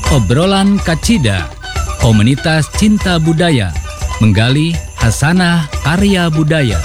Obrolan Kacida, komunitas cinta budaya, menggali hasanah karya budaya.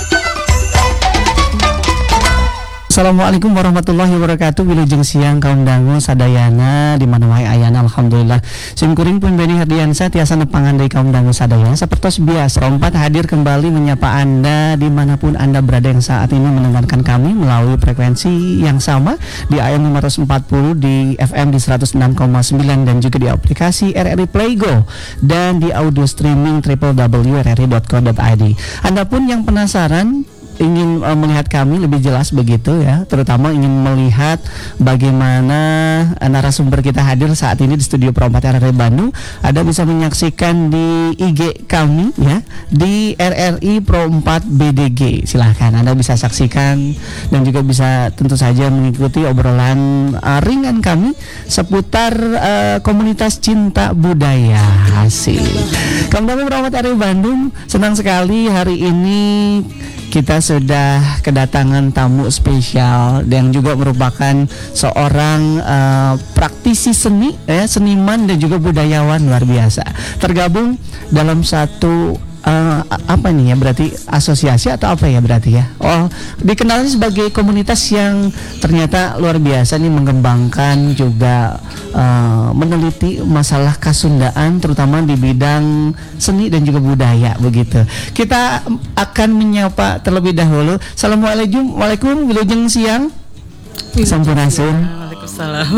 Assalamualaikum warahmatullahi wabarakatuh. Wilujeng siang kaum dangu sadayana di mana wae ayana alhamdulillah. Simkuring pun Beni Hardiansa tiasa nepangan dari kaum dangu sadayana. Seperti biasa Rompat hadir kembali menyapa Anda dimanapun Anda berada yang saat ini mendengarkan kami melalui frekuensi yang sama di AM 540, di FM di 106,9 dan juga di aplikasi RRI Playgo dan di audio streaming www.rri.co.id. Anda pun yang penasaran ingin melihat kami lebih jelas begitu ya, terutama ingin melihat bagaimana narasumber kita hadir saat ini di studio Pro 4 RRI Bandung, Anda bisa menyaksikan di IG kami ya, di RRI Pro 4 BDG. Silahkan Anda bisa saksikan dan juga bisa tentu saja mengikuti obrolan ringan kami seputar komunitas cinta budaya. Asik. Kami Pro 4 RRI Bandung senang sekali hari ini kita sudah kedatangan tamu spesial yang juga merupakan seorang praktisi seni, seniman dan juga budayawan luar biasa. Tergabung dalam satu apa nih ya, berarti asosiasi atau apa ya berarti ya? Oh, dikenal sebagai komunitas yang ternyata luar biasa nih, mengembangkan juga meneliti masalah Kasundaan terutama di bidang seni dan juga budaya begitu. Kita akan menyapa terlebih dahulu. Assalamualaikum, wilujeng siang. Sampurasun. Waalaikumsalam.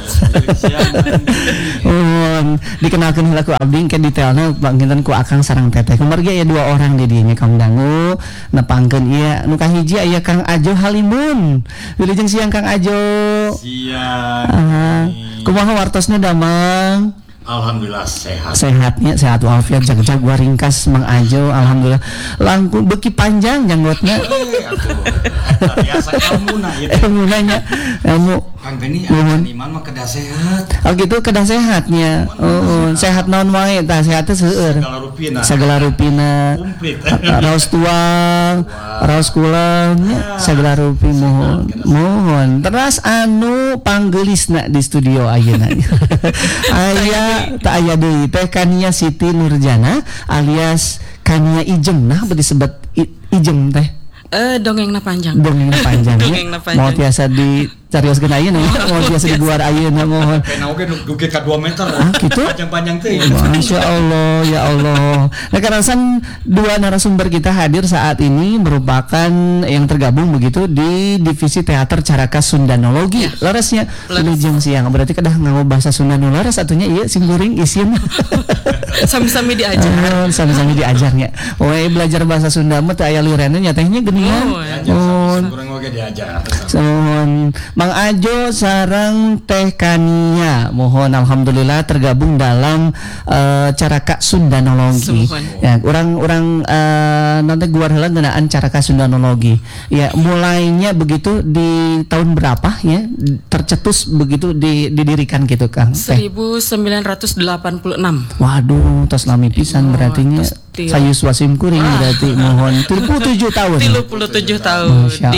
Dikenalkan laku abdi ke detailnya bangkitan ku akang sarang teteh. Kemarga ya dua orang di dinya Kang Dangu nepangkeun ieu nu kahiji aya Kang Ajo Halimun. Wilujeng siang Kang Ajo. Siang. Kumaha wartosna damang? Alhamdulillah sehat. Sehatnya sehat walafiat jag gua ringkas Mang Ajo alhamdulillah. Langkung beuki panjang janggotna. Biasa ilmuna ieu. Ilmunanya ilmu Kang Beni seniman mah kedah sehat. Oh gitu, kedah sehatnya. Sehat naon wae tah sehat teh seueur. Sagala rupina. Komplit. Raos tuang, raos kulang, sagala rupi mohon. Terus anu panggeulisna di studio ayeuna. Aya tak aya deui teh Kania Siti Nurjana alias Kania Ijeng. Nah disebut Ijeng teh. Dongengna panjang. Dongengna panjang. Mau tiasa dicarioskeun ayeuna, mau tiasa dibuar ayeuna mohon. Pena oge duge ka 2 meter. Gitu. Panjang-panjang teh. Masya Allah, ya Allah. Nah, karasan dua narasumber kita hadir saat ini merupakan yang tergabung begitu di divisi teater Caraka Sundanologi. Laresnya wilujeng siang. Berarti kedah nganggo bahasa Sunda nu laras atunya ieu simkuring isin. Sami-sami diajar. Sami-sami diajarnya. We belajar bahasa Sunda mah teh aya lireunna nya tehnya geuningan. Kurang oge diajar. Mohon Mang Ajo sareng Teh Kania, mohon alhamdulillah tergabung dalam Caraka Sundanologi. Ya, orang nanti guar heula ngeunaan Caraka Sundanologi. Ya, mulainya begitu di tahun berapa ya? Tercetus begitu didirikan gitu Kang. 1986. Waduh, tos lami pisan berarti nya. Sayu swasim kuring berarti mohon 37 tahun. 37 tahun.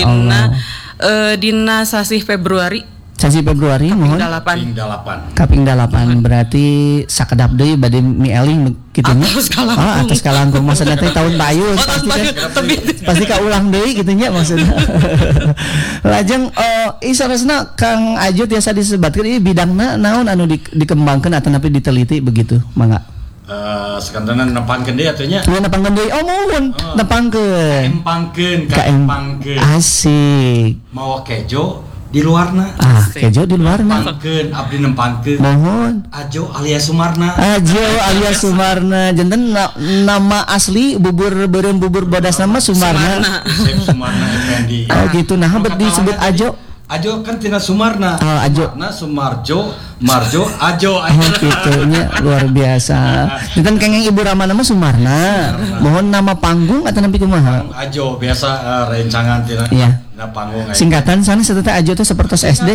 Dina sasi Februari mohon Kaping 8 berarti sakedap deui bade mieling kitu nya. Atas kalangkung maksudna teh tahun bayu pasti kaulang deui kitu nya maksudna. Lajeng isaresna Kang Ajo tiasa disebatkeun ieu bidangna naon anu dikembangkeun atau napi diteliti begitu mangga. Sekarang nepangkeun deui atunya. Nepangkeun deui. Oh mohon nepangkeun. Kempangkeun. Asik. Mawa kejo di luarna. Kejo di luarna. Nepangkeun abdi nepangkeun. Mohon. Ajo alias Sumarna. Janten nama asli bubur bodas nama Sumarna. Sumarna Effendi. Oh gitu. Nah, disebut Ajo. Ajo kan tina Sumarna. Ajo. Sumarna, Sumarjo, Marjo, Ajo. Gitu nya luar biasa. Janten kengeng ibu rama nama Sumarna. Mohon nama panggung atau napi kumaha? Ajo biasa rencangan tina. Iya. Na panggung. Singkatan sana setelah Ajo teh sapertos SD.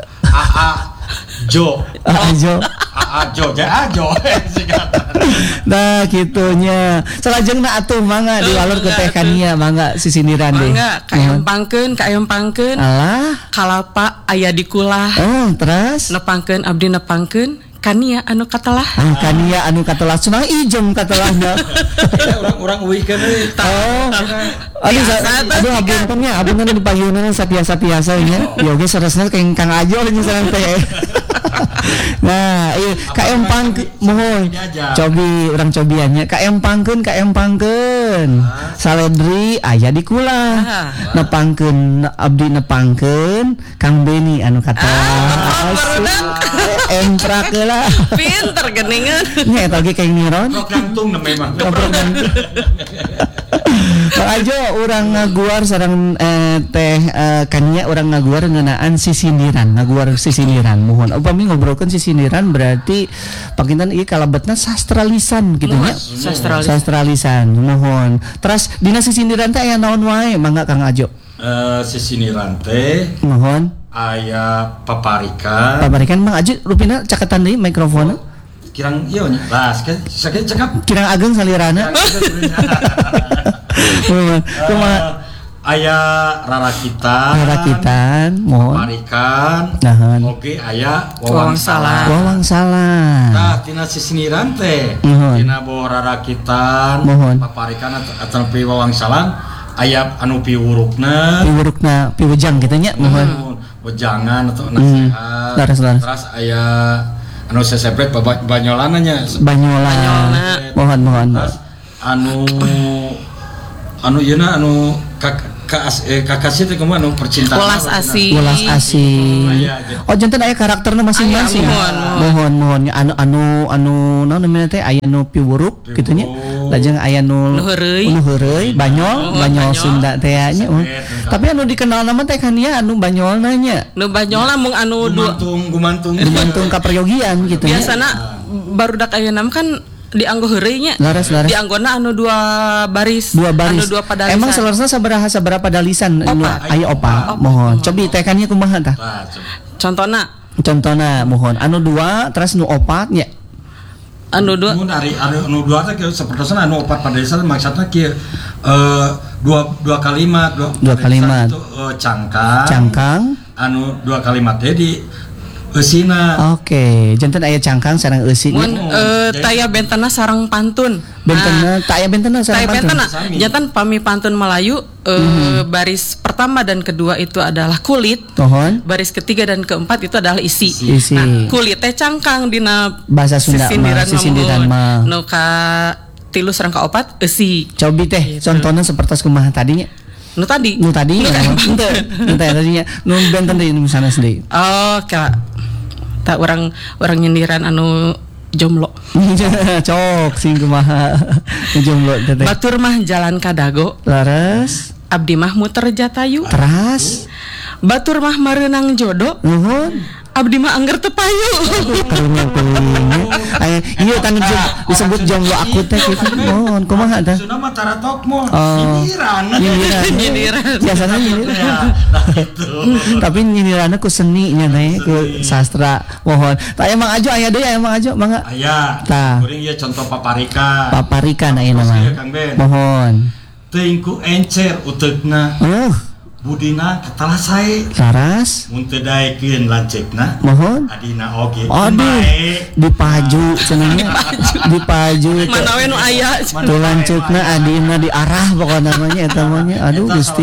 Jo. Ajo. Ajo. Singkatan. Nah gitunya. Salajengna atuh mangga diwalur ke Teh Kania mangga sisindiran deh. Mangga kaayam pangkeun. Alah. Kalapa aya di kulah. Oh, terus nepangkeun abdi nepangkeun Kania anu katelah. Kania anu katelah cenah ijem katelahna. Orang uikeun euy. Oh. Aduh abunnya di payunan satiasa nya. Ya oge saresna keng Kang Ajo nya sareng teh. Nah, ieu kaempang mohon. Cobi urang cobiannya kaempangkeun. Saledri aya di kula. Nepangkeun abdi nepangkeun Kang Beni anu katelah. Emprak lah. Pinter geuningan. Nya eta ge kayak niron. Rok jantung memang. Pak Ajo urang ngaguar sareng teh Kania urang ngaguar ngeunaan sisindiran mohon. Upami ngobrolkeun sisindiran berarti pakinten ieu kalebetna sastra lisan gitu nya. Sastra lisan mohon. Terus dina sisindiran teh aya naon wae mangga Kang Ajo? Sisindiran teh mohon. Aya paparikan Mang Aji rupina caketan deui mikrofonna. Kirang ieu nya. Lah sakit cekap. Kirang ageng salirana. Aya rarakitan, mohon. Paparikan. Nahan. Oge aya wawangsalan. Nah, tina sisindiran teh. Tina bawa rarakitan, paparikan atau pi wawangsalan aya anu piwurukna, piwejang kitu nya mohon. Wejangan atau nasihat. Terus aya anu sesepret banyolan nya. Mohon. Terus anu yeuna anu kakasih teh kumaha anu percintaan. Welas asih. Oh janten aya karakterna masing-masing. Mohon anu naon namanya teh aya nu piwuruk kitu nya. Lajeng aya nu heureuy, banyol Sunda teh nya. Tapi anu dikenal nama teh Kania anu banyolna nya. Nu banyolna mung anu gumantung kaperyogian gitu nya. Biasana barudak ayeuna kan dianggo heureuy nya. Laras. Dianggona anu dua baris. Anu dua padalisan. Emang selarasna sabaraha padalisan anu aya opa. Mohon. Cobi teh Kania kumaha tah? Contona mohon. Anu dua terus nu opat nya. Anu dua. Mun ari anu dua teh sapertosna anu opat padalisan maksudna kieu dua kalimat. Itu cangkang. Anu dua kalimat teh di eusina. Oke, janten aya cangkang sareng eusi. Mun taya bentena sareng pantun. Taya bentena sareng pantun. Janten pami pantun Melayu baris pertama dan kedua itu adalah kulit. Baris ketiga dan keempat itu adalah isi. Nah, kulit teh cangkang dina bahasa Sunda sisindiran mah. Nu ka 3 sareng ka 4 eusi. Cobi teh contohna sapertos kumaha tadinya? Nu tadi henteu tadinya nu benten deui nu sanes deui. Oh, ka tak orang nyindiran anu jomblo. Cok sing kumaha jomblo teh. Batur mah jalan ka dago. Laras abdi mah muter jatayu. Teras batur mah mareunang jodoh. Abdi mah angger teu payu. Karunya aya ieu tanu disebut jomblo akut teh kitu. Mohon kumaha tah? Sunda mah taratok mah nyindiran. Biasana nyindiran. Tapi nyindiranna ku seni nya teh ku sastra. Mohon. Tah Mang Ajo aya deui Mang Ajo mangga. Aya. Tah. Kuring ieu contoh paparikan. Paparikan ayeuna mah. Mohon. Teuing ku encer uteugna. Budina katalah sae. Laras. Mun teu daekeun lanceukna. Mohon. Adina oge. Aduh. Dipaju cenah. Dipaju. Manawe nu aya. Tu lanceukna adina diarah pokona namanya eta mah nya. Aduh Gusti.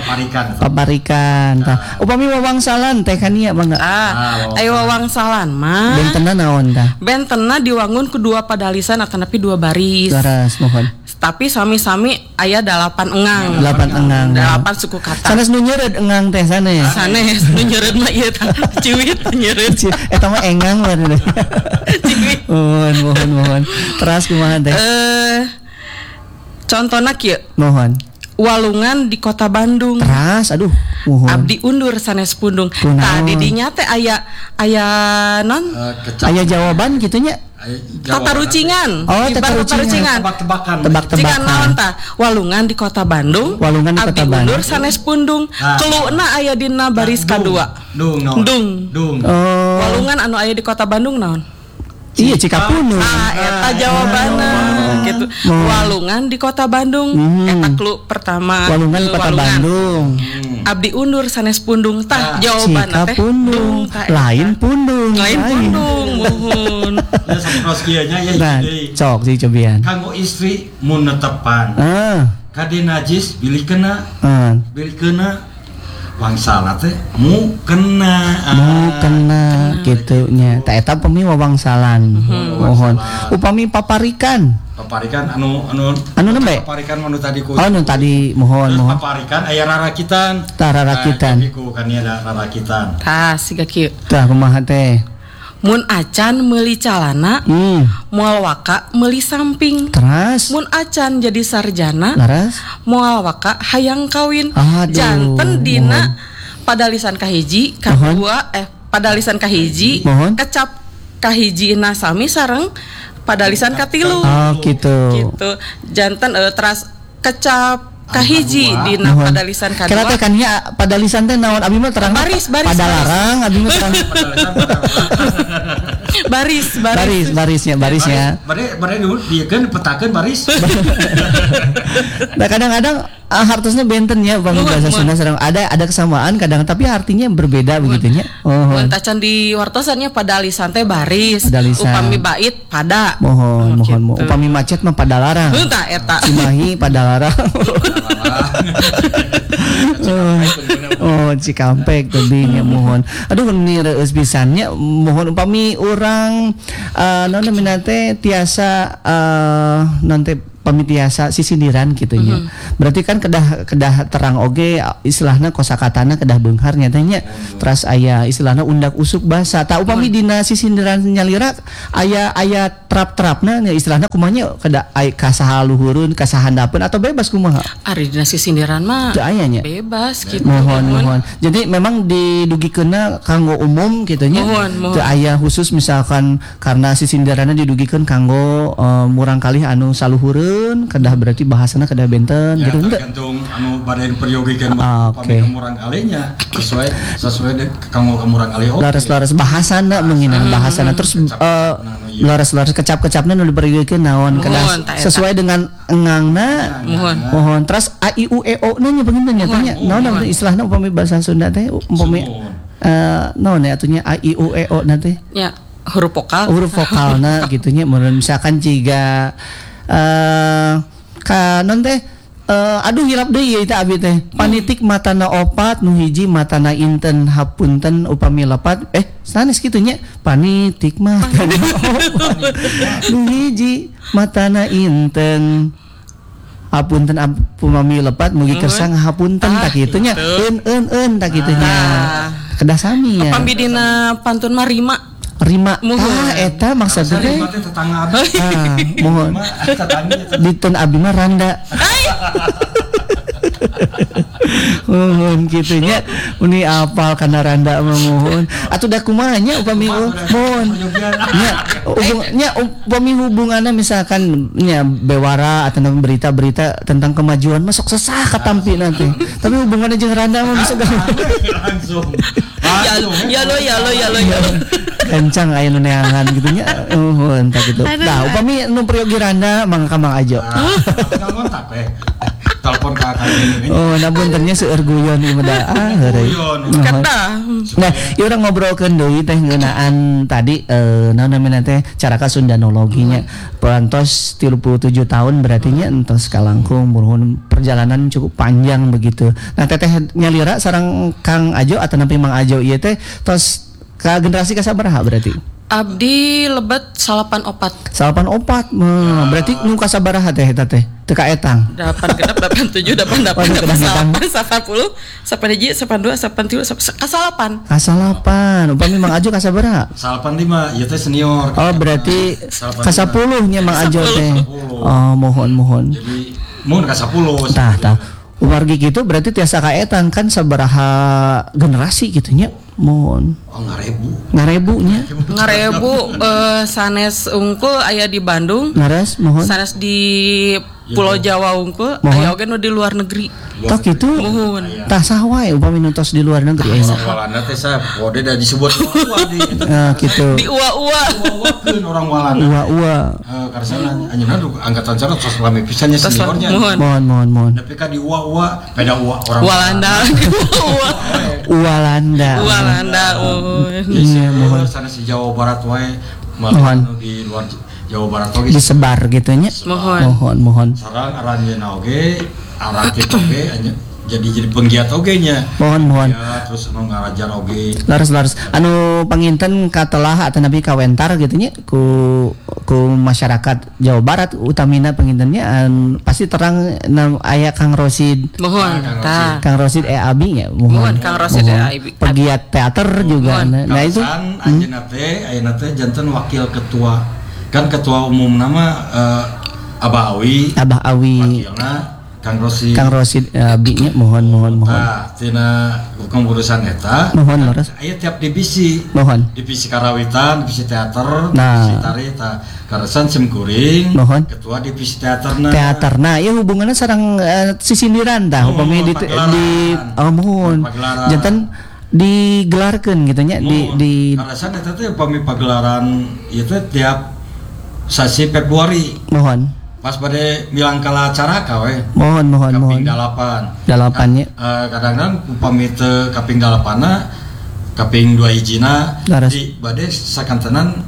Paparikan. Tah. Upami wawangsalan teh Kania mangga. Aya wawangsalan mah. Bentenna naon tah? Bentenna diwangun ku 2 padalisan ataupun 2 baris. Laras mohon. Tapi sami-sami aya 8 engang. 8 engang. 8 suku kata. Sanes nu nyeureud engang teh sanes. Sanes nu nyeureud mah ieu tah ciwit nyeureud. Eta mah engang bener. Ciwit. Mohon. Teras kumaha teh? Contona kieu. Mohon. Walungan di Kota Bandung. Teras aduh. Mohon. Abdi undur sanes pundung. Tadi dinya teh aya non? Aya jawaban kitu nya. Tata rucingan. Tata rucingan. Tebak-tebakan. Naon tah? Walungan di Kota Bandung. Abdi undur sanes pundung. Keluna aya dina baris kadua. Dung. Walungan anu aya di Kota Bandung naon? Iya Cikapundung. Eta jawabanna gitu. Walungan di Kota Bandung. Eta clue pertama. Walungan di Kota Bandung. Abdi undur sanes pundung tah jawabanna teh. Cikapundung. Lain pundung. Mohon. Ya sanes kieu nya ya. Nah, cok sih cobian. Kanggo istri mun netepan. Kade najis bilih kena. Bilih kena. Wangsala teh mu kena gitu nya ta eta upami wawangsalan mohon upami paparikan anu nembe paparikan anu tadi ku anu tadi mohon paparikan aya rarakitan ku kan ada rarakitan tah siga kieu tah kumaha teh mun acan meuli calana moal waka meuli samping teras mun acan jadi sarjana laras moal waka hayang kawin janten dina padalisan kahiji kadua padalisan kahiji kecap kahijina sami sareng padalisan katilu gitu janten teras kecap kahiji dina padalisan kadua kira teh kan nya padalisan teh naon abi mah terang baris padalarang abi mah terang barisnya bare diekeun petakeun baris nah kadang-kadang hartosnya benten ya bang bahasa Sunda sedang ada kesamaan kadang tapi artinya berbeda begitunya mun tacan di wartosannya padalisan teh baris upami bait pada mohon upami macet mah padalarang tah eta Cimahi padalarang Cikampek tadinya mohon aduh ini reus pisannya mohon upami urang naon namina teh tiasa naon teh pamitiasa sisindiran gitunya. Berarti kan kedah terang oge istilahna kosakatana kedah beunghar nyatanya. Terus aya istilahna undak usuk basa. Ta upami dina sisindiran nyalira aya trap-trapna nya istilahna kumanya kedah kasaha luhurun, kasaha handapeun atau bebas kumaha? Ari dina sisindiran mah teu aya nya. Bebas gitu. Mohon. Jadi memang didugikeunna kanggo umum gitunya. Teu aya khusus misalkan karena sisindiranna didugikeun kanggo murang kalih anu saluhureun kedah berarti bahasana kedah benten ya, gitu enggak tergantung anu bade peryogikan pami kemurang kalinya sesuai kanggo kemurang kali laras bahasana menginang bahasana terus laras kecap-kecapna nu diperyogikan naon kedah sesuai dengan engangna mohon terus a i u e o nya begitu nya tanya naon istilahna upami bahasa Sunda teh upami naon ya atunya a i u e o na teh ya huruf vokalna gitunya misalkan jiga kanon teh aduh hilap deui eta abi teh panitik matana opat nu hiji matana inten hapunten upami lepat sanes kitu nya panitik matana opat nu hiji matana inten hapunten upami lepat mugi kersang hapunten tak kitu nya eun tak kitu nya kedah sami ya pambi dina pantun mah rima eta maksudna teh tetangga mohon diten abi mah randa mohon kitu nya uni apal kana randa mah mohon atuh da kumaha nya upami mohon nya upami hubunganna misalkan nya bewara atau berita-berita tentang kemajuan masuk sesah katampi nanti tapi hubunganna jeung randa mah bisa langsung ya lo kencang aya nu neangan gitu nya entah gitu nah upami nu priyogi randa mangka Mang Ajo ngontak telepon ka ini nah bunternya seueur guyon ieu da heureuy nah ieu urang ngobrolkeun deui teh ngeunaan tadi naon namina teh caraka sundanologinya perantos 37 tahun berarti nya entos kalangkung muruhun perjalanan cukup panjang begitu nah teteh nyalira sareng Kang Ajo atau napi Mang Ajo ieu teh tos ka generasi kasabaraha berarti? Abdi lebet 84. Berarti nu kasabaraha teh eta teh? Teu ka etang. 8 genep 87 88 90 91 92 93 kasalapan. Upami Mang Ajo kasabaraha? 85 ieu teh senior. Oh berarti ka 10 nya Mang Ajo teh. Oh mohon. Jadi mun ka 10. Tah. Umargi gitu berarti tiasa ka etang kan sabaraha generasi gitu nya. Mohon. Ngarebu sanes unggul aya di Bandung. Ngaras mohon. Sanes di Pulau Jawa unggul, aya oge nu di luar negeri. Tok itu. Muhun. Tah sawae upami nu tos di luar negeri ayeuna. Walanda teh sa kode da disebut uwa di. Gitu. Di uwa-uwa. Uwa-uwakeun orang Walanda. Uwa-uwa. Karsana anjeunna angkatan cara tos lami pisannya seniornya. Mohon. Tapi ka di uwa-uwa beda uwa orang Walanda. Walanda. Iya, mohon sana si Jawa Barat wae malah di luar Jawa Barat oge disebar gitu nya. Mohon. Sarang aranjeunna oge, arakit oge jadi penggiat oge nya. Mohon. Ya, terus anu ngarajar oge. Laras. Anu panginten katelah ataupun kawentar gitu nya ku masyarakat Jawa Barat utamina pangintennya pasti terang aya Kang Rosid. Mohon. Kang Rosid Abi nya. Mohon Kang Rosid Abi. Pegiat teater juga. Nah itu anjeunna teh janten wakil ketua. Kan ketua umum nama Abah Awi. Wakilna Kang Rosid Abi-nya mohon. Nah, tina kepengurusan eta. Mohon laras. Aya tiap divisi. Mohon. Divisi karawitan, divisi teater, divisi tari ta karasan simkuring. Mohon. Ketua divisi teaterna. Teaterna ieu hubunganna sareng sisindiran tah upami di mohon. Janten digelarkeun gitu nya di karasan eta teh upami pagelaran ieu teh tiap sasi Februari. Mohon. Pas pada bilang kala acara kawe. Mohon. Kaping 8. 8-nya. Kadang-kadang upami teu kaping 8-na, kaping 2 hijina di bade sakantenan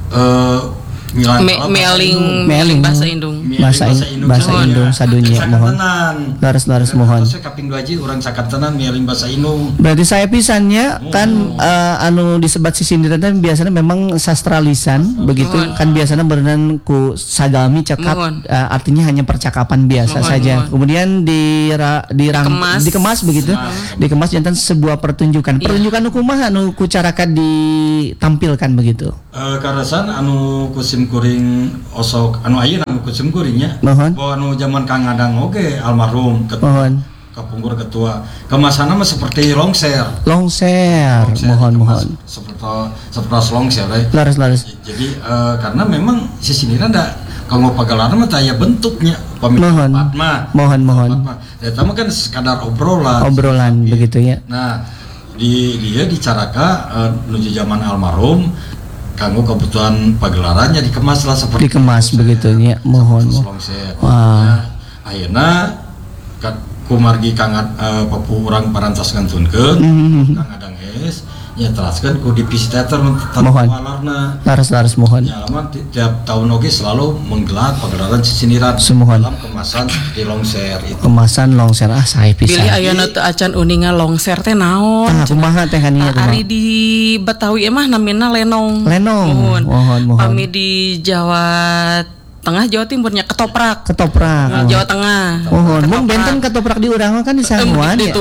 meling bahasa Indung. Bahasa Indung sadunya mohon. Laras mohon. Terus kaping 2 hiji urang sakantenan meling bahasa Indung. Berarti saya pisannya kan anu disebat sisindiran teh biasanya memang sastra lisan begitu kan biasanya berenang ku sagami cakap artinya hanya percakapan biasa saja. Kemudian dikemas begitu. Dikemas jantan sebuah pertunjukan. Pertunjukan kumaha anu ku carakan ditampilkan begitu. Karasan anu kusim kuring osok anu ayeuna anu kusim kuringnya. Bahwa anu zaman Kang Adang oge almarhum ketua. Kapungkur ketua. Kemasana mah seperti longser. Mohon. Seperti longser. Laras. Jadi karena memang sisindiran da kanggo pagelaran mah aya bentuknya. Mohon. Eta mah kan sekadar obrolan begitu ya. Nah, dia dicaraka menuju zaman almarhum kanggo kebutuhan pagelarannya dikemas lah seperti begitu ya. Mohon. Nah, ayeuna kumargi Kang papu urang parantos ngantunkeun Kang Adang es nya teraskeun ku divisi teater walarna. Laras mohon. Ya lama tiap tahun oge selalu menggelar pagelaran sisindiran dalam kemasan di longser itu. Kemasan longser sae pisan. Pilih ayeuna teu acan uningan longser teh naon? Kumaha teh kan ieu? Ari di Betawi mah namina lenong. Mohon. Pami di Jawa Tengah Jawa Timurnya ketoprak. Jawa Tengah. Mohon benten ketoprak di urang kan di Sanguan ya.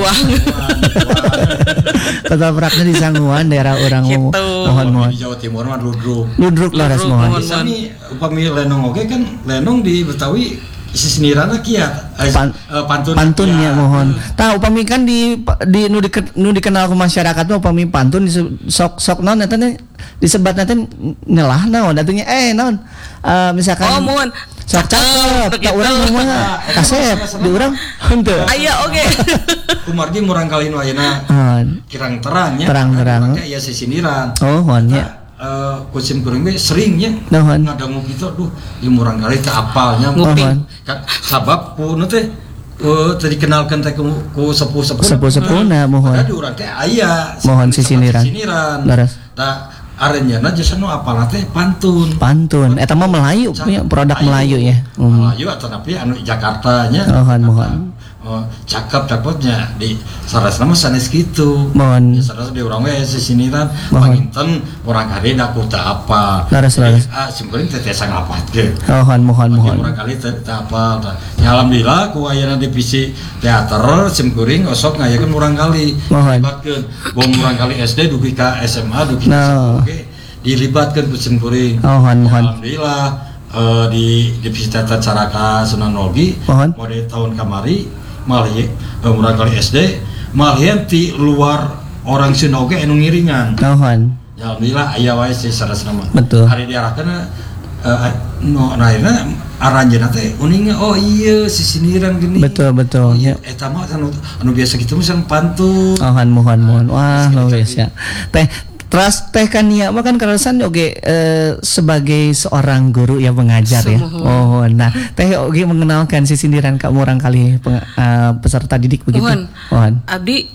Ketopraknya di Sanguan daerah urang. Mohon. Di Jawa Timur mah ludruk laras mohon. Ini upami lenong oge kan lenong di Betawi sisindiranna kiat pantunnya mohon. Tah upami kan di nu dikenal ke masyarakat mah upami pantun sok naon eta disebat nanti nyelah naon atunya naon misalkan mohon sok cakep tak urang mah kasep di urang henteu aya oge kumargi murang kali nu ayeuna kirang terangnya terang aya sisindiran mohon nya kusim kuring we seringnya ngadangu kitu aduh di murang kali teh apalnya mohon kan sabab ku teh tadi kenalkan teh ku sepuh-sepuhna mohon ada di urang teh aya mohon sisindiran laras tah arenyana jasa nu apalna teh pantun eta mah Melayu punya produk Melayu ya Melayu atau tapi anu Jakarta nya mohon cakep-cakepnya di sarasna mah sanes kitu mohon saras di urang we sisindiran panginten urang kali da ku teu apa laras simkuring teh tiasa ngapatkeun mohon urang kali teu apa ya alhamdulillah ku ayeuna divisi teater simkuring osok ngayakeun urang kali libatkeun bom urang kali SD dugi ka SMA dugi oke dilibatkeun ku simkuring alhamdulillah di divisi teater Caraka Sunan Nogi mode tahun kamari malah murang kali SD malah ti luar orang Sinoge anu ngiringan. Ya alhamdulillah aya wae si sarasna mah. Betul. Hari diarahkeun akhirnya aranjeuna teh uning oh iya sisindiran gini. Betul. Oh, iya eta mah anu biasa kitu mah pantun. Mohon. Wah, luar biasa. Terus teh Kania mah kan karasan oge sebagai seorang guru ya mengajar ya. Oh, nah teh oge mengenalkan sisindiran ka urang kali peserta didik begitu. Mohon. Abdi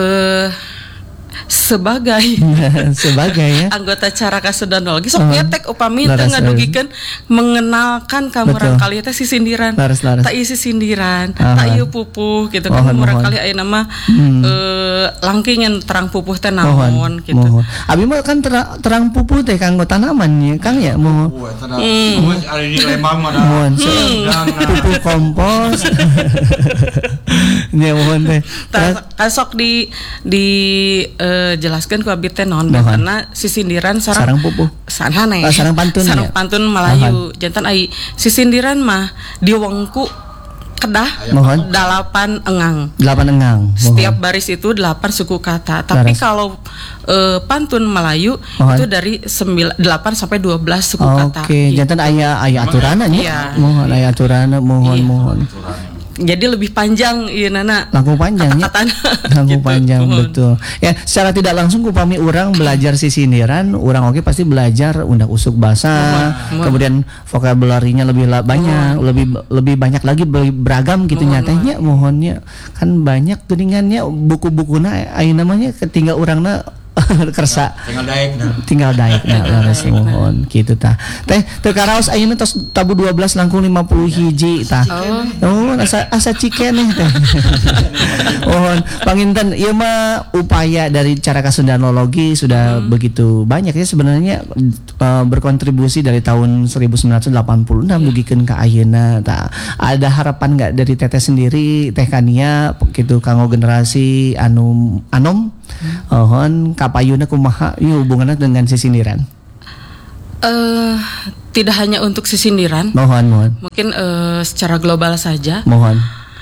sebagai ya anggota Caraka Sundanologi sok ngetek upami teu ngadugikeun mengenalkan ka urang kali teh sisindiran. Tak ieu sisindiran, tak ieu pupuh gitu kan urang kali aya nama langkingan terang pupuh teh naon gitu. Abi mah kan terang pupuh teh kanggo tanaman ya Kang ya mau. Ari di Lembang mah pupuh kompos. Ya mohon teh. Kan sok di jelaskan ku abdi teh naon karena sisindiran sareng pupuh. Sareng pantun. Sareng pantun Melayu. Jantan ai sisindiran mah diwengku kedah 8 engang. 8 engang. Setiap baris itu 8 suku kata. Tapi kalau pantun Melayu itu dari 8 sampai 12 suku kata. Oke, jantan aya aturanna nya. Mohon aya aturanna mohon. Jadi lebih panjang ieu nana. Langkung panjangnya. Langkung panjang betul. Ya, secara tidak langsung upami urang belajar sisindiran, urang oge pasti belajar undak usuk bahasa, kemudian vokabularinya lebih banyak, lebih banyak lagi beragam gitu nyatanya mohonnya. Kan banyak geuningannya buku-bukuna ayeuna namanya ketinggal urangna kersa tinggal daek laras mohon gitu tah teh teu karaos ayeuna tos tabu 12 langkung 50 hiji tah asa cikeneh teh mohon panginten ieu mah upaya dari Caraka Sundanologi sudah begitu banyak ya sebenarnya berkontribusi dari tahun 1986 dugikeun ka ayeuna tah ada harapan enggak dari teteh sendiri teh Kania gitu kanggo generasi anom kapayuna kumaha ieu hubunganna dengan sisindiran? Tidak hanya untuk sisindiran. Mohon. Mungkin secara global saja. Mohon.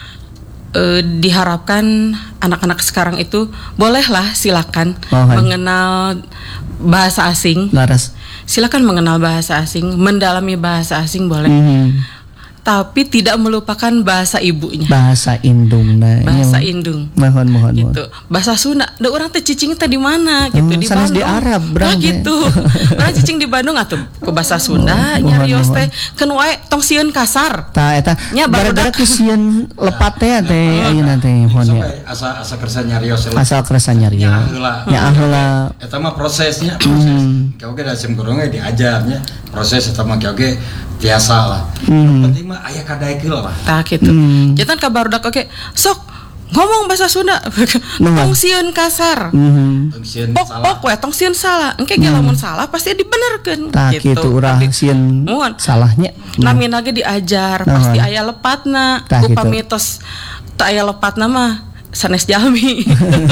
Diharapkan anak-anak sekarang itu bolehlah silakan mengenal bahasa asing. Laras. Silakan mengenal bahasa asing, mendalami bahasa asing boleh. Tapi tidak melupakan bahasa ibunya. Bahasa indung. Bahasa indung. Mohon. Gitu. Bahasa Sunda. Da urang teh cicing teh di mana gitu di Bandung. di Arab, gitu. Urang cicing di Bandung atuh ku bahasa Sunda nyarios teh keun wae tong sieun kasar. Tah eta gara-gara ku sieun lepat teh ayeuna teh mohon ya. Asa kersa nyarios. Asal kersa nyarios. Nya heula. Eta mah prosesnya. Kau ge da sim gurung diajarnya proses eta mah ge biasa lah. Penting mah aya kadaekeul lah. Tah kitu. Jantan ka barudak oke sok ngomong bahasa Sunda. Tong sieun kasar. Tong sieun salah. Pok we tong sieun salah. Engke ge lamun salah pasti dibenerkeun gitu. Tah kitu urang sieun salahnya. Lamun ge diajar pasti aya lepatna. Upami tos teu aya lepatna mah sanes jalmi.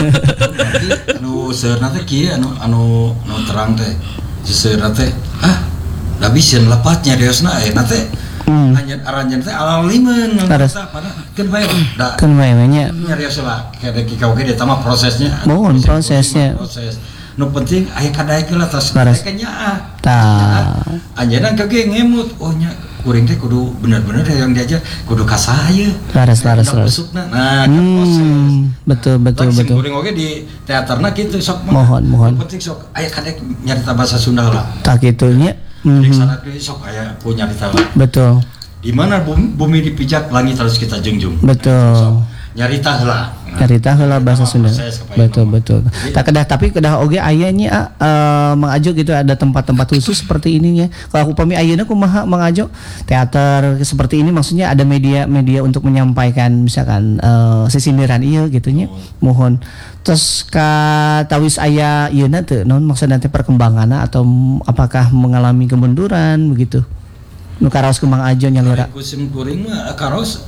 Anu seurna teh kieu anu terang teh. Seurna teh da biseun lepatnya deosna teh aranjeun teh alalimeun eta pada keun bae da keun bae nya nyarios lah kade ki kau ge eta mah prosesnya proses nu penting aya kadaekeun lah tos nya tah anjeunna kau ge ngemut nya kuring teh kudu bener-bener yang diajar kudu kasaya laras nah proses betul kuring oge di teaterna kitu sok mohon penting sok aya kadek nyarita bahasa Sunda lah tah kitu nya sana sok aya ku nyarita lah betul di mana bumi dipijak langit harus kita junjung betul sok nyarita heula bahasa Sunda betul tapi kedah oge aya nya mengajo gitu ada tempat-tempat khusus seperti ini ya kalau upami ayeuna kumaha mengajo teater seperti ini maksudnya ada media untuk menyampaikan misalkan sisindiran ieu gitu nya mohon terus ka tawis aya ieuna teu naon maksudna teh perkembanganna atau apakah mengalami kemunduran begitu nu karaos kembang ajo nya lura kusim kuring mah karaos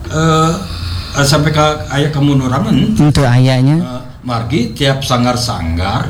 sampai ke aya kemunduran itu ayanya margi tiap sanggar-sanggar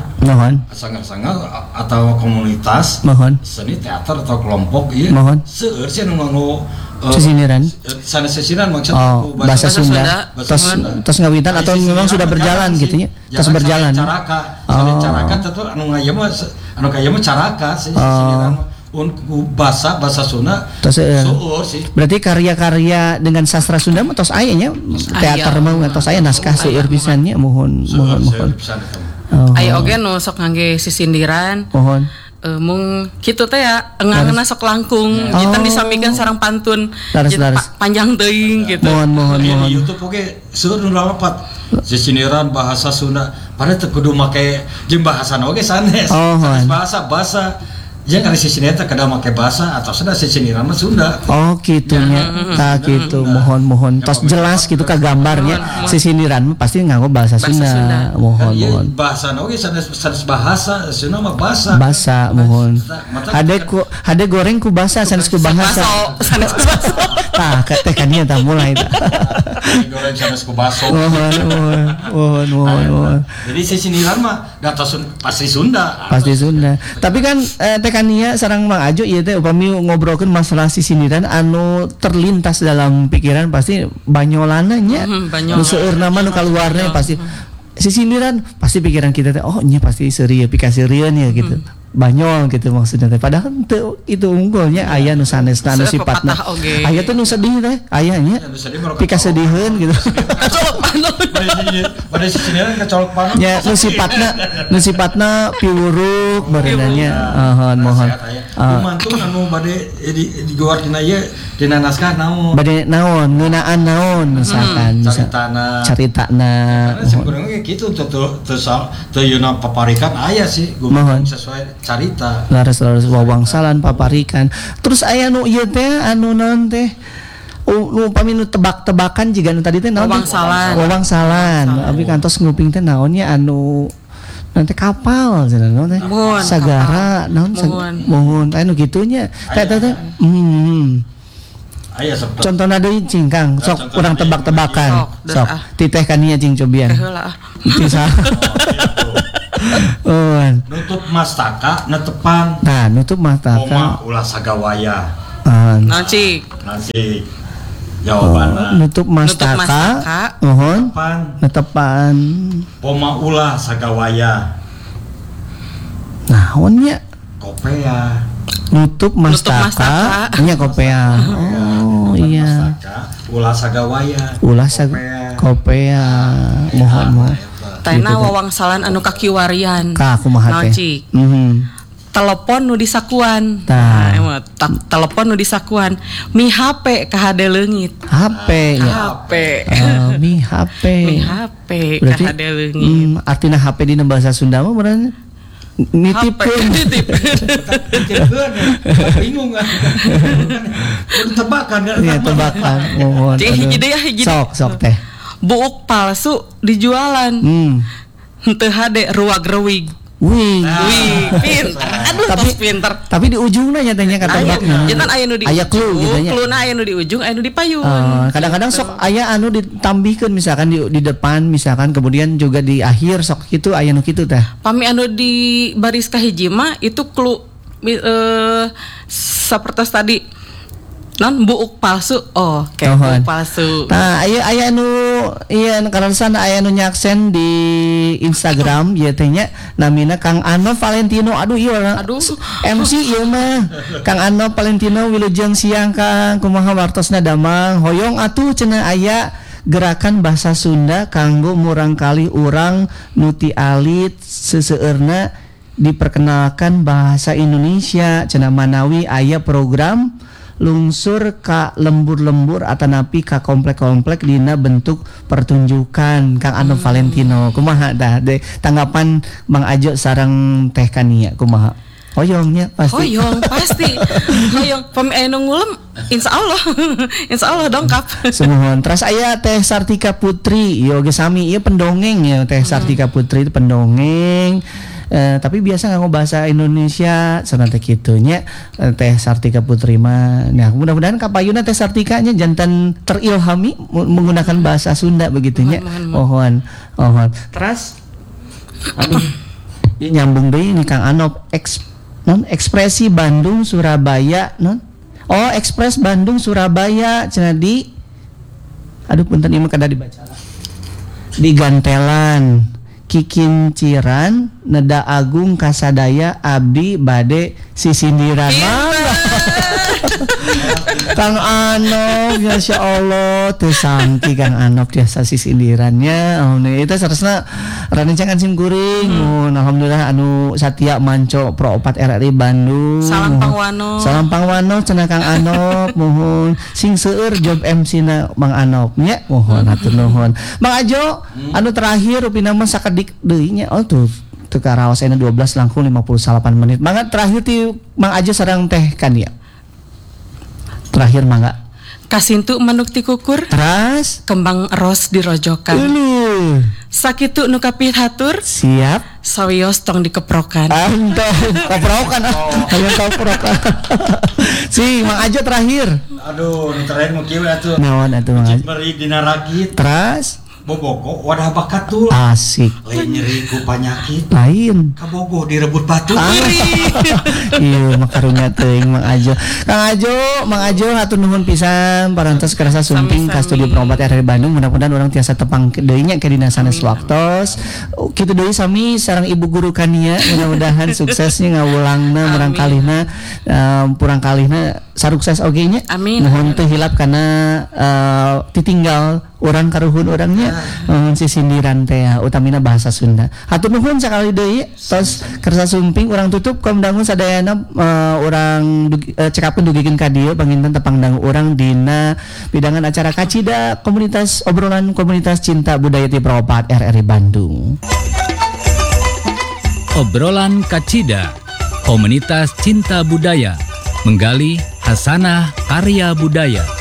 atau komunitas seni teater atau kelompok ieu seueur sia nu sisindiran sanes sisindiran maksud bahasa Sunda tos ngawitan atau memang sudah berjalan gitu nya tos berjalan caraka caraka itu anu ngaya mah caraka sisindiran bahasa Sunda seueur sih. Berarti karya-karya dengan sastra Sunda mah tos aya nya teater mah tos aya naskah seueur pisan nya mohon. Aya oge nu sok ngangge sisindiran. Mohon. Mung kitu teh ya engangna sok langkung kita disamikeun sareng pantun panjang teuing gitu. Mohon. Di YouTube oge seueur nu lalapat sisindiran bahasa Sunda. Padahal teu kudu make jeung bahasana oge sanes. Bahasa yang ada sisindiran kada make bahasa atau sudah sisindiran mah Sunda. Oh gitunya. Tah gitu. Mohon. Tos jelas gitu ka gambarnya. Sisindiran mah pasti nganggo bahasa Sunda. Mohon. Bahasa oge sanes bahasa, Sunda mah bahasa. Bahasa mohon. Hade goreng ku bahasa sanes ku bahasa. Sanes ku bahasa. Tah teh kan ieu tah mulai tah. Goreng sanes ku bahasa. Mohon. Jadi sisindiran mah data pasti Sunda. Pasti Sunda. Tapi kan Kania sareng Mang Ajo ieu teh upami ngobrolkeun masalah sisindiran anu terlintas dalam pikiran pasti banyolana nya. Nu seueurna mah nu kaluarna pasti sisindiran pasti pikiran kita teh oh nya pasti seurieu pikaseureun ya gitu. Banyol gitu maksudnya teh padahal teu itu unggulnya aya nu sanesna anu sifatna. Aya teh nu sedih teh aya nya. Pikaseudeun gitu. Colok panon. Pada sisindiran kecolok panon. Ya nu sifatna piwuruk barenanya. Mohon. Mantun anu bade digoar dina ieu dina naskah naon? Bade naon? Ngeunaan naon misalkan caritana. Karena sebenarnya gitu teu yeuna paparikan aya sih mohon sesuai carita. Laras wawangsalan paparikan. Terus aya nu ieu teh anu naon teh? Nu upami nu tebak-tebakan jiga nu tadi teh naon? Wawangsalan. Abi kantos nguping teh naonnya anu nanti kapal cenah naon teh? Sagara naon? Mohon. Anu kitunya. Teh Aya sok. Contohna deui cing Kang, sok urang tebak-tebakan. Sok. Titeh kan ieu cing cobian. Bisa. Nutup mastaka netepan. Nah, nutup mastaka. Koma ulah sagawaya. Nacik. Jawabanna. Nutup mastaka. Mohon. Netepan. Koma ulah sagawaya. Naon nya? Kopea. Nutup mastaka. Nya kopea. Oh iya. Ulah sagawaya. Kopea. Mohon. Tena wawangsalan anu kakiwarian. Ka kumaha teh? Telepon nu disakuan. Telepon nu disakuan. Mi HP ka hade leungit. HP. Mi HP ka hade leungit. Artina HP dina bahasa Sunda mah berarti nitipkeun. Bingung kan. Tebakan. Iya, tebakan. Mohon. Hiji Sok teh. Buuk palsu dijualan. Henteu hade ruwag-rewig. Wih, pintar. Aduh, pintar. Tapi di ujungna nya tanya katebakna. Jantan aya nu di aya clue gitu nya. Cluena aya nu di ujung, aya nu di payun. Kadang-kadang sok aya anu ditambihkeun misalkan di depan misalkan kemudian juga di akhir sok kitu aya nu kitu teh. Pami anu di baris kahiji mah itu clue sapertos tadi non buuk palsu buuk palsu. Nah aya anu iya karena sana aya anu nyaksen di Instagram ieu teh nya namina Kang Ano Valentino. Aduh MC ieu mah Kang Ano Valentino wilujeng siang Kang kumaha wartosna damang hoyong atuh cenah aya gerakan bahasa Sunda kanggo murangkalih urang nuti alit seseueurna diperkenalkan bahasa Indonesia cenah manawi aya program lungsur ka lembur-lembur atanapi ka komplek-komplek dina bentuk pertunjukan Kang Ano Valentino. Kumaha dah tanggapan Mang Ajo sareng Teh Kania kumaha? Hoyongnya pasti. Hoyong pemain ngulem insyaallah dongkap. Semohon. Terus aya Teh Sartika Putri, ieu ge sami ieu pendongeng ya Teh Sartika Putri itu pendongeng. Tapi biasa nganggo bahasa Indonesia sanate kitu nya Teh Sartika Putri mah. Nah, mudah-mudahan kapayuna Teh Sartika nya jantan terilhami menggunakan bahasa Sunda begitu nya. Mohon. Terus nyambung deui ini Kang Ano ekspresi Bandung Surabaya Ekspres Bandung Surabaya cenah punten ieu mah kada dibaca. Di gantelan kikinciran neda agung kasadaya abdi bade sisindiran. Kang Anop, Masya Allah, tersangki Kang Anop biasa sisindirannya. Itu saresna rancangan simkuring. Alhamdulillah anu Satya Manco Pro 4 RRI Bandung. Salam pangwano cenah Kang Anop, mohon sing seueur job MC na Mang Anop nya, mohon hatur nuhun. Mang Ajo, anu terakhir upina mah sakedik deui nya. Oh tuh teu karaos 12 langkung 58 menit. Mangga terakhir ti Mang Ajo sareng teh kan ya. Terakhir mangga kasintu manuk ti kukur teras kembang ros dirojokan sakitu nu kapih hatur siap sawios tong dikeprokan keprokan hayang keprokan si Mang Ajo terakhir aduh nu terakhir nu kieu atuh naon atuh Mang Ajo beri dina rakit teras bobogo wadah bakatul asik lain nyeri ku panyakit lain kabogo direbut batu iya makarunya teuing Mang Ajo Mang Ajo hatur nuhun pisan parantos kerasa sumping ka studio Pro 4 RRI Bandung mudah-mudahan urang tiasa tepang deui nya ka dina sanes waktos kitu deui sami sareng ibu guru kania mudah-mudahan suksesnya ngawulangna murang kalihna purang kalihna sarukses oge nya nuhun teu hilap kana titinggal orang karuhun orangnya si sindiran teh utamina bahasa Sunda. Hatur nuhun sakali deui tos kersa sumping urang tutup Kaum Dangu sadayana urang cekapeun dugikeun ka dieu panginten tepang dangu urang dina bidangan acara Kacida komunitas obrolan komunitas cinta budaya ti Pro 4 RRI Bandung. Obrolan Kacida komunitas cinta budaya menggali hasanah karya budaya.